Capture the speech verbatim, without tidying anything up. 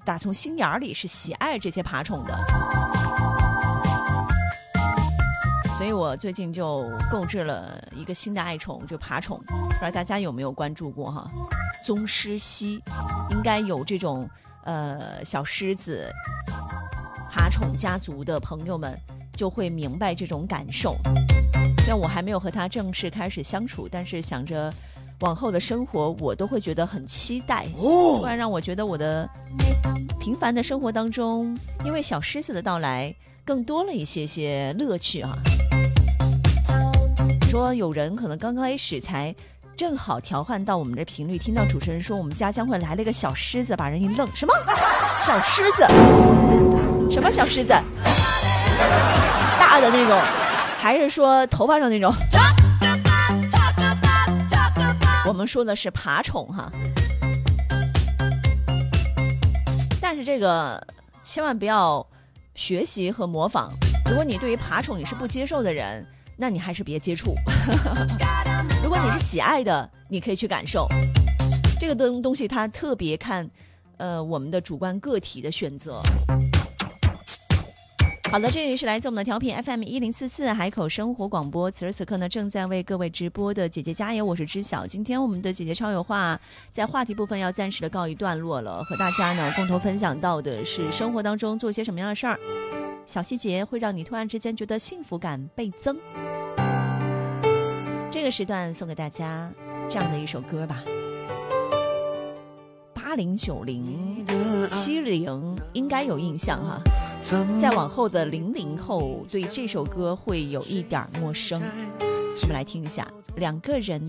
打从心眼里是喜爱这些爬虫的。所以我最近就购置了一个新的爱宠，就爬虫，不知道大家有没有关注过哈？宗师蜥，应该有这种呃小狮子爬虫家族的朋友们就会明白这种感受。虽然我还没有和他正式开始相处，但是想着往后的生活我都会觉得很期待，突然让我觉得我的平凡的生活当中因为小狮子的到来更多了一些些乐趣啊。说有人可能刚刚开始才正好调换到我们的频率，听到主持人说我们家将会来了一个小狮子，把人一愣，什么小狮子？什么小狮子？大的那种还是说头发上那种？我们说的是爬虫哈，但是这个千万不要学习和模仿。如果你对于爬虫你是不接受的人，那你还是别接触。如果你是喜爱的，你可以去感受这个东东西，它特别看呃我们的主观个体的选择。好的，这里是来自我们的调频 F M 一零四四海口生活广播，此时此刻呢正在为各位直播的姐姐加油，我是知晓。今天我们的姐姐超有话在话题部分要暂时的告一段落了，和大家呢共同分享到的是生活当中做些什么样的事儿，小细节会让你突然之间觉得幸福感倍增。这个时段送给大家这样的一首歌吧，八零九零七零应该有印象哈，再往后的零零后对这首歌会有一点陌生。我们来听一下两个人